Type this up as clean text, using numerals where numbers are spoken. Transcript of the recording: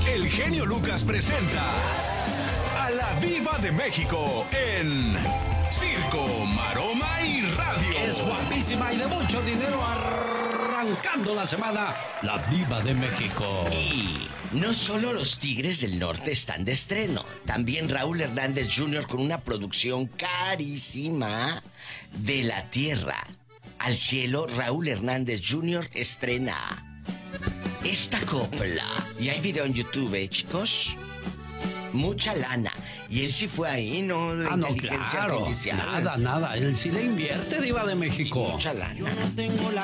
el genio Lucas presenta a la Diva de México en Circo, Maroma y Radio. Es guapísima y de mucho dinero, arrancando la semana, la Diva de México. Y no solo los Tigres del Norte están de estreno, también Raúl Hernández Jr. con una producción carísima. De la tierra al cielo, Raúl Hernández Jr. estrena esta copla. Y hay video en YouTube, chicos. Mucha lana. Y él sí fue ahí, ¿no? De no, inteligencia claro, artificial. nada. Él sí le invierte, Diva de México. Y mucha lana. Yo no tengo la